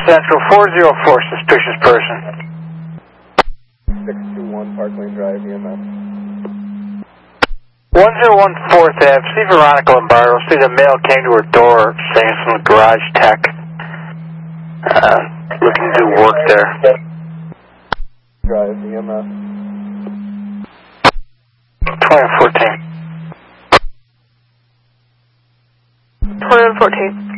Central 404, suspicious person. 621 Park Lane Drive, EMS. 101 4th Ave, see Veronica Lombardo. See the mail came to her door saying it's from the garage tech. Looking to do work there. Drive, EMS. 2114. 2114.